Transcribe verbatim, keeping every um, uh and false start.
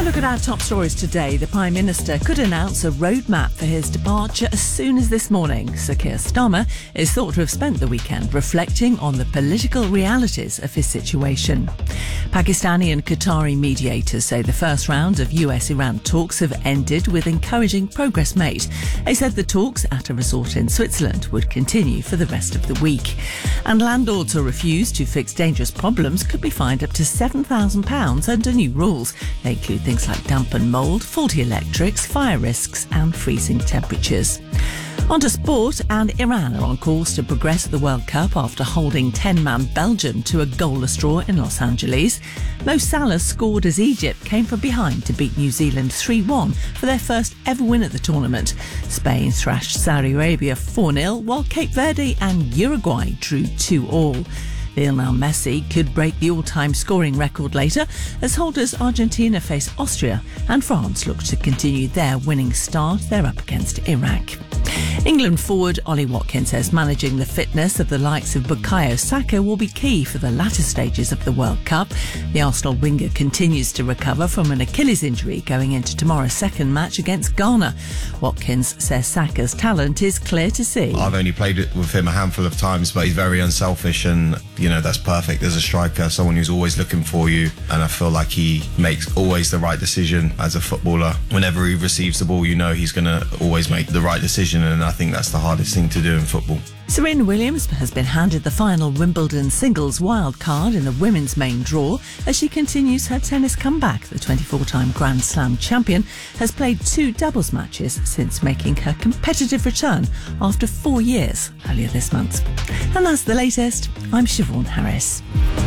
look at our top stories today. The Prime Minister could announce a roadmap for his departure as soon as this morning. Sir Keir Starmer is thought to have spent the weekend reflecting on the political realities of his situation. Pakistani and Qatari mediators say the first round of U S Iran talks have ended with encouraging progress made. They said the talks at a resort in Switzerland would continue for the rest of the week. And landlords who refuse to fix dangerous problems could be fined up to seven thousand pounds under new rules. They include things like damp and mould, faulty electrics, fire risks and freezing temperatures. On to sport, and Iran are on course to progress at the World Cup after holding ten-man Belgium to a goalless draw in Los Angeles. Mo Salah scored as Egypt came from behind to beat New Zealand three one for their first ever win at the tournament. Spain thrashed Saudi Arabia four nil, while Cape Verde and Uruguay drew two all. Lionel Messi could break the all-time scoring record later as holders Argentina face Austria and France look to continue their winning start. They're up against Iraq. England forward Ollie Watkins says managing the fitness of the likes of Bukayo Saka will be key for the latter stages of the World Cup. The Arsenal winger continues to recover from an Achilles injury going into tomorrow's second match against Ghana. Watkins says Saka's talent is clear to see. I've only played it with him a handful of times, but he's very unselfish and, you know, that's perfect as a striker, someone who's always looking for you, and I feel like he makes always the right decision as a footballer. Whenever he receives the ball, you know he's going to always make the right decision, and I think that's the hardest thing to do in football. Serena Williams has been handed the final Wimbledon singles wildcard in the women's main draw as she continues her tennis comeback. The twenty-four-time Grand Slam champion has played two doubles matches since making her competitive return after four years earlier this month. And that's the latest. I'm Siobhan Harris.